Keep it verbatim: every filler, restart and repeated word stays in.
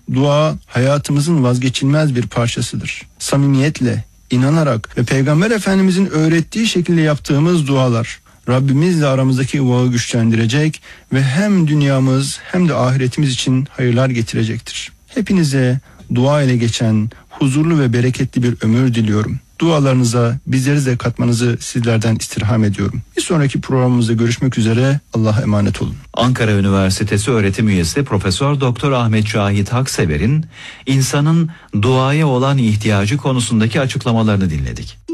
Dua hayatımızın vazgeçilmez bir parçasıdır. Samimiyetle, inanarak ve Peygamber Efendimizin öğrettiği şekilde yaptığımız dualar Rabbimizle aramızdaki bağı güçlendirecek ve hem dünyamız hem de ahiretimiz için hayırlar getirecektir. Hepinize dua ile geçen huzurlu ve bereketli bir ömür diliyorum. Dualarınıza bizleri de katmanızı sizlerden istirham ediyorum. Bir sonraki programımızda görüşmek üzere. Allah'a emanet olun. Ankara Üniversitesi öğretim üyesi Profesör Doktor Ahmet Cahit Haksever'in insanın duaya olan ihtiyacı konusundaki açıklamalarını dinledik.